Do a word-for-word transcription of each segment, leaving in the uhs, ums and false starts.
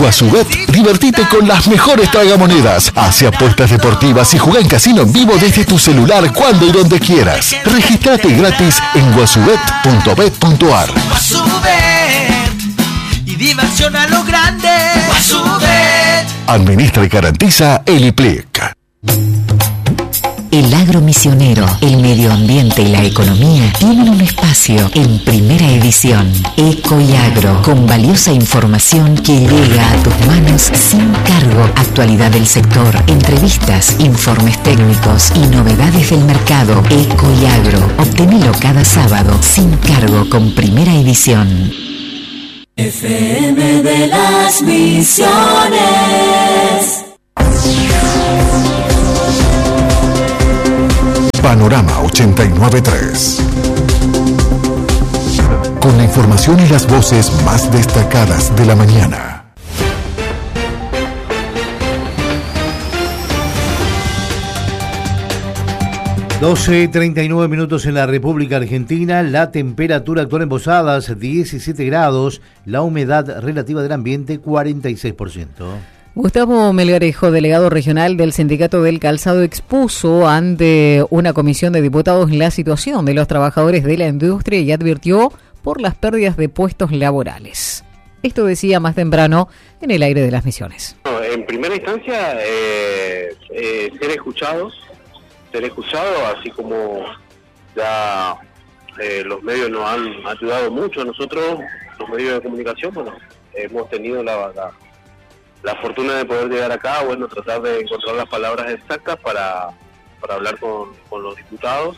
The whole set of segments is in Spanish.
Guasubet, divertite con las mejores tragamonedas. Hace apuestas deportivas y juega en casino en vivo desde tu celular cuando y donde quieras. Registrate gratis en guasubet punto bet punto ar. Guasubet y diversión a lo grande. Guasubet. Administra y garantiza el I P L I C. El agro misionero, el medio ambiente y la economía tienen un espacio en Primera Edición. Eco y Agro, con valiosa información que llega a tus manos sin cargo. Actualidad del sector, entrevistas, informes técnicos y novedades del mercado. Eco y Agro, obténelo cada sábado sin cargo con Primera Edición. F M de las Misiones. Panorama ochenta y nueve punto tres. Con la información y las voces más destacadas de la mañana. doce treinta y nueve minutos en la República Argentina. La temperatura actual en Posadas, diecisiete grados. La humedad relativa del ambiente, cuarenta y seis por ciento. Gustavo Melgarejo, delegado regional del Sindicato del Calzado, expuso ante una comisión de diputados la situación de los trabajadores de la industria y advirtió por las pérdidas de puestos laborales. Esto decía más temprano en el aire de las Misiones. En primera instancia, eh, eh, ser escuchados, ser escuchados, así como ya eh, los medios nos han ayudado mucho. Nosotros, los medios de comunicación, bueno, hemos tenido la... la La fortuna de poder llegar acá, bueno, tratar de encontrar las palabras exactas para, para hablar con, con los diputados.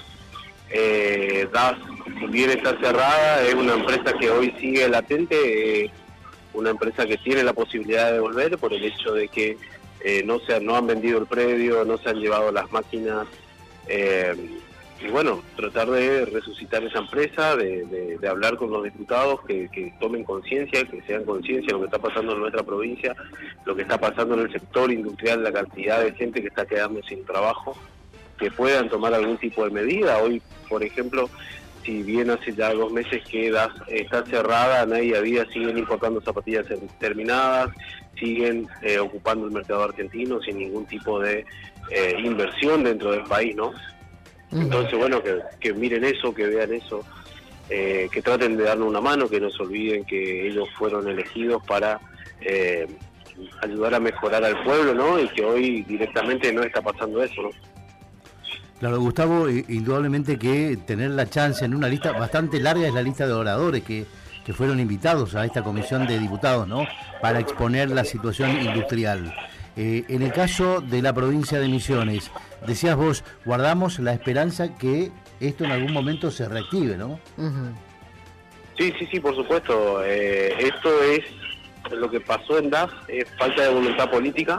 Eh, D A S, si bien está cerrada, es una empresa que hoy sigue latente, eh, una empresa que tiene la posibilidad de volver por el hecho de que eh, no, se, no han vendido el predio, no se han llevado las máquinas. Eh, y bueno, tratar de resucitar esa empresa, de, de, de hablar con los diputados, que, que tomen conciencia, que sean conciencia de lo que está pasando en nuestra provincia, lo que está pasando en el sector industrial, la cantidad de gente que está quedando sin trabajo, que puedan tomar algún tipo de medida. Hoy, por ejemplo, si bien hace ya dos meses que da, está cerrada, nadie había, siguen importando zapatillas terminadas, siguen eh, ocupando el mercado argentino sin ningún tipo de eh, inversión dentro del país, ¿no? Entonces, bueno, que, que miren eso, que vean eso, eh, que traten de darnos una mano, que no se olviden que ellos fueron elegidos para eh, ayudar a mejorar al pueblo, ¿no? Y que hoy directamente no está pasando eso, ¿no? Claro, Gustavo, indudablemente que tener la chance en una lista bastante larga es la lista de oradores que, que fueron invitados a esta comisión de diputados, ¿no? Para exponer la situación industrial. Eh, en el caso de la provincia de Misiones, decías vos, guardamos la esperanza que esto en algún momento se reactive, ¿no? Uh-huh. Sí, sí, sí, por supuesto. Eh, esto es lo que pasó en D A S, es falta de voluntad política,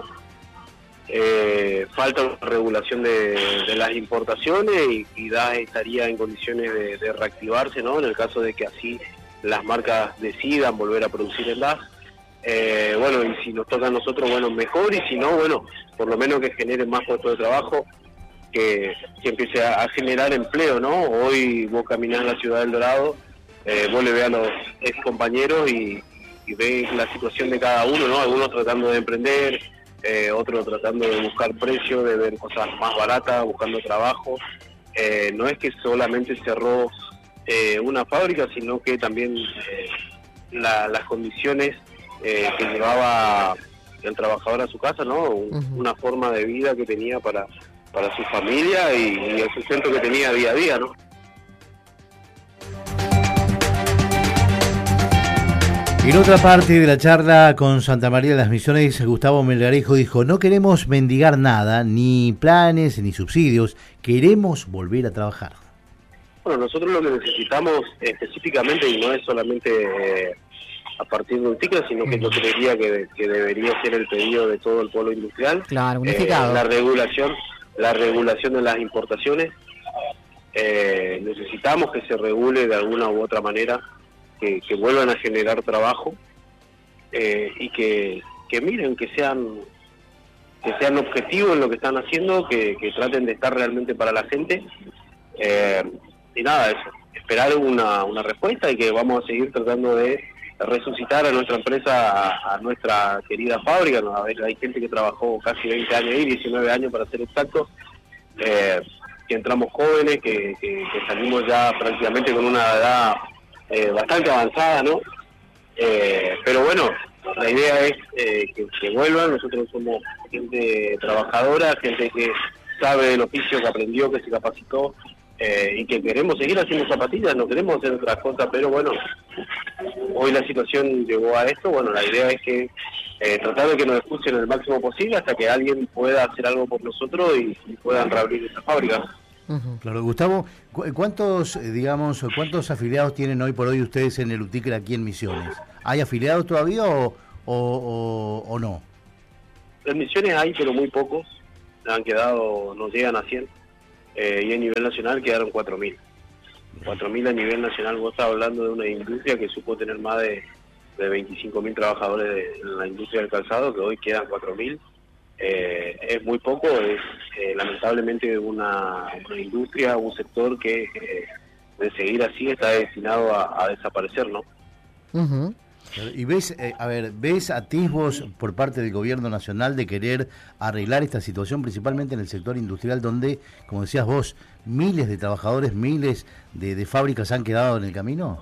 eh, falta de regulación de, de las importaciones y, y D A S estaría en condiciones de, de reactivarse, ¿no? En el caso de que así las marcas decidan volver a producir en D A S. Eh, bueno, y si nos toca a nosotros, bueno, mejor, y si no, bueno, por lo menos que generen más puestos de trabajo, que, que empiece a, a generar empleo, ¿no? Hoy vos caminás en la ciudad del Dorado, eh, vos le ves a los ex compañeros y, y ves la situación de cada uno, ¿no? Algunos tratando de emprender, eh, otros tratando de buscar precios, de ver cosas más baratas, buscando trabajo. Eh, no es que solamente cerró eh, una fábrica, sino que también eh, la, las condiciones Eh, que llevaba el trabajador a su casa, ¿no? Un, uh-huh. Una forma de vida que tenía para, para su familia y, y el sustento que tenía día a día, ¿no? En otra parte de la charla con Santa María de las Misiones, Gustavo Melgarejo dijo: no queremos mendigar nada, ni planes, ni subsidios, queremos volver a trabajar. Bueno, nosotros lo que necesitamos específicamente, y no es solamente eh, a partir de un ticket, sino que yo creería que, que debería ser el pedido de todo el polo industrial. Claro, unificado. Eh, la regulación, la regulación de las importaciones. Eh, necesitamos que se regule de alguna u otra manera, que, que vuelvan a generar trabajo eh, y que, que miren, que sean que sean objetivos en lo que están haciendo, que, que traten de estar realmente para la gente. Eh, y nada, eso, esperar una, una respuesta y que vamos a seguir tratando de resucitar a nuestra empresa, a, a nuestra querida fábrica. ¿No? A ver, hay gente que trabajó casi veinte años ahí, diecinueve años para ser exacto, eh, que entramos jóvenes, que, que, que salimos ya prácticamente con una edad eh, bastante avanzada, ¿no? Eh, pero bueno, la idea es eh, que, que vuelvan. Nosotros somos gente trabajadora, gente que sabe el oficio, que aprendió, que se capacitó, eh, y que queremos seguir haciendo zapatillas, no queremos hacer otras cosas, pero bueno, hoy la situación llegó a esto. Bueno, la idea es que eh, tratar de que nos escuchen el máximo posible hasta que alguien pueda hacer algo por nosotros y, y puedan reabrir esa fábrica. Uh-huh. Claro, Gustavo, ¿cu- ¿cuántos, eh, digamos, cuántos afiliados tienen hoy por hoy ustedes en el Uticre aquí en Misiones? ¿Hay afiliados todavía o, o, o, o no? En Misiones hay, pero muy pocos. Han quedado, no llegan a cien. Eh, y a nivel nacional quedaron cuatro mil. cuatro mil a nivel nacional. Vos estás hablando de una industria que supo tener más de, de veinticinco mil trabajadores de, en la industria del calzado, que hoy quedan cuatro mil. Eh, es muy poco, es eh, lamentablemente una, una industria, un sector que eh, de seguir así está destinado a, a desaparecer, ¿no? Uh-huh. Y ves, eh, a ver, ¿ves atisbos por parte del gobierno nacional de querer arreglar esta situación, principalmente en el sector industrial, donde, como decías vos, miles de trabajadores, miles de, de fábricas han quedado en el camino?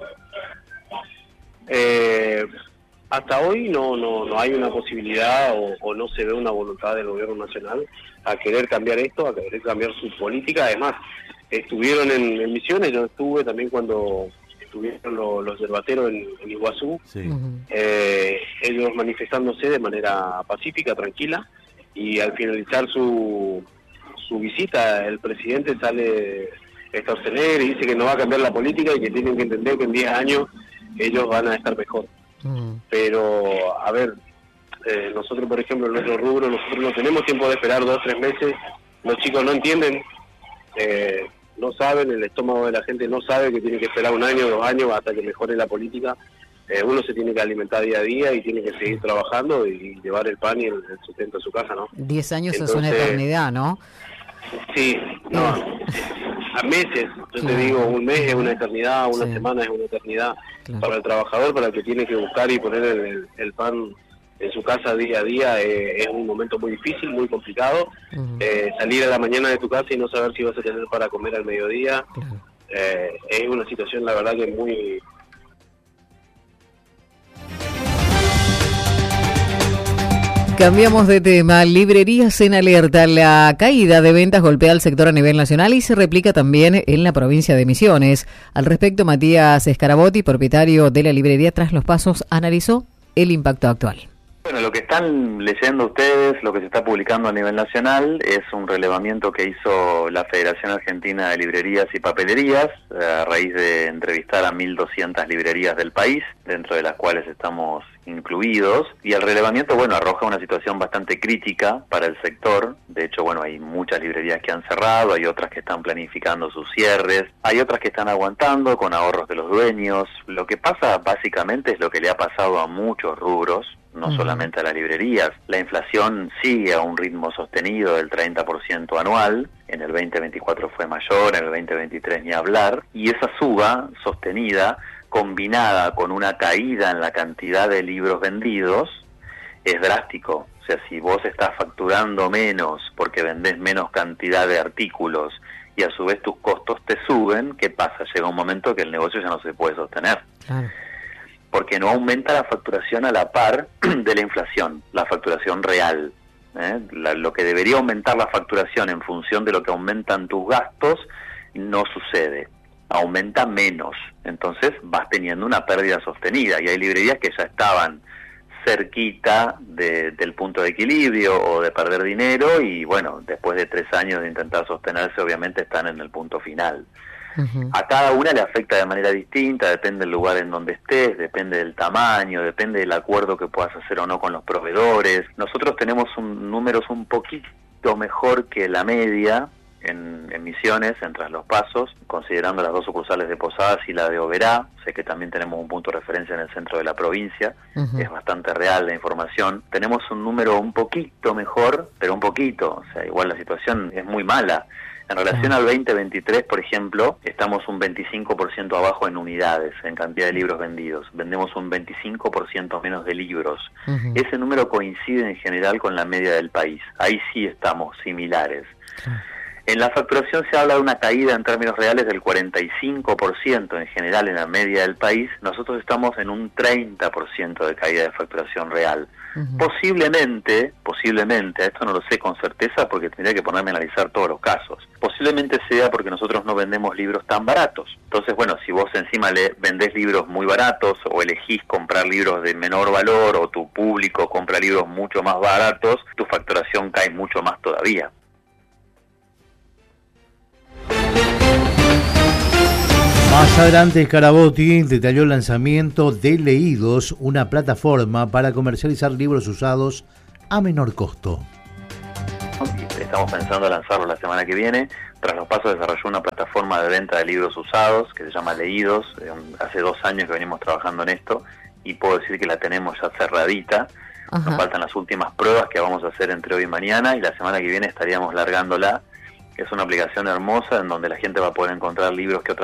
Eh, hasta hoy no, no, no hay una posibilidad o, o no se ve una voluntad del gobierno nacional a querer cambiar esto, a querer cambiar su política. Además, estuvieron en, en Misiones, yo estuve también cuando estuvieron los, los yerbateros en, en Iguazú, sí. eh, ellos manifestándose de manera pacífica, tranquila, y al finalizar su, su visita, el presidente sale a extorsionar y dice que no va a cambiar la política y que tienen que entender que en diez años ellos van a estar mejor. Uh-huh. Pero, a ver, eh, nosotros, por ejemplo, en nuestro rubro, nosotros no tenemos tiempo de esperar dos, tres meses, los chicos no entienden, eh, no saben, el estómago de la gente no sabe que tiene que esperar un año, dos años hasta que mejore la política. Eh, uno se tiene que alimentar día a día y tiene que seguir trabajando y llevar el pan y el, el sustento a su casa, ¿no? Diez años Entonces, es una eternidad, ¿no? Sí, no, a meses, yo claro. te digo, un mes es una eternidad, una sí. semana es una eternidad claro. para el trabajador, para el que tiene que buscar y poner el, el pan en su casa día a día. Eh, es un momento muy difícil, muy complicado. Uh-huh. eh, salir a la mañana de tu casa y no saber si vas a tener para comer al mediodía, claro. eh, es una situación, la verdad, que muy... Cambiamos de tema. Librerías en alerta. La caída de ventas golpea al sector a nivel nacional y se replica también en la provincia de Misiones. Al respecto, Matías Scarabotti, propietario de la librería Tras los Pasos, analizó el impacto actual. Bueno, lo que están leyendo ustedes, lo que se está publicando a nivel nacional, es un relevamiento que hizo la Federación Argentina de Librerías y Papelerías a raíz de entrevistar a mil doscientas librerías del país, dentro de las cuales estamos incluidos, y el relevamiento, bueno, arroja una situación bastante crítica para el sector. De hecho, bueno, hay muchas librerías que han cerrado, hay otras que están planificando sus cierres, hay otras que están aguantando con ahorros de los dueños. Lo que pasa básicamente es lo que le ha pasado a muchos rubros, no uh-huh. solamente a las librerías. La inflación sigue a un ritmo sostenido del treinta por ciento anual, en el veinte veinticuatro fue mayor, en el veinte veintitrés ni hablar, y esa suba sostenida, combinada con una caída en la cantidad de libros vendidos, es drástico. O sea, si vos estás facturando menos porque vendés menos cantidad de artículos y a su vez tus costos te suben, ¿qué pasa? Llega un momento que el negocio ya no se puede sostener. Claro. Porque no aumenta la facturación a la par de la inflación, la facturación real. ¿eh? La, lo que debería aumentar la facturación en función de lo que aumentan tus gastos, no sucede. Aumenta menos, entonces vas teniendo una pérdida sostenida, y hay librerías que ya estaban cerquita de, del punto de equilibrio o de perder dinero, y bueno, después de tres años de intentar sostenerse, obviamente están en el punto final. Uh-huh. A cada una le afecta de manera distinta, depende del lugar en donde estés, depende del tamaño, depende del acuerdo que puedas hacer o no con los proveedores. Nosotros tenemos un, números un poquito mejor que la media, en, en Misiones, en Tras los Pasos, considerando las dos sucursales de Posadas y la de Oberá. Sé que también tenemos un punto de referencia en el centro de la provincia. Uh-huh. Es bastante real la información. Tenemos un número un poquito mejor, pero un poquito. O sea, igual la situación es muy mala. En relación al veinte veintitrés, por ejemplo, estamos un veinticinco por ciento abajo en unidades, en cantidad de libros vendidos. Vendemos un veinticinco por ciento menos de libros. Uh-huh. Ese número coincide en general con la media del país. Ahí sí estamos similares. Uh-huh. En la facturación se habla de una caída en términos reales del cuarenta y cinco por ciento en general en la media del país. Nosotros estamos en un treinta por ciento de caída de facturación real. Uh-huh. Posiblemente, posiblemente, esto no lo sé con certeza porque tendría que ponerme a analizar todos los casos. Posiblemente sea porque nosotros no vendemos libros tan baratos. Entonces, bueno, si vos encima le vendés libros muy baratos o elegís comprar libros de menor valor o tu público compra libros mucho más baratos, tu facturación cae mucho más todavía. Más adelante, Scarabotti detalló el lanzamiento de Leídos, una plataforma para comercializar libros usados a menor costo. Estamos pensando lanzarlo la semana que viene. Tras los Pasos desarrolló una plataforma de venta de libros usados que se llama Leídos. Hace dos años que venimos trabajando en esto y puedo decir que la tenemos ya cerradita. Ajá. Nos faltan las últimas pruebas que vamos a hacer entre hoy y mañana y la semana que viene estaríamos largándola. Es una aplicación hermosa en donde la gente va a poder encontrar libros que otras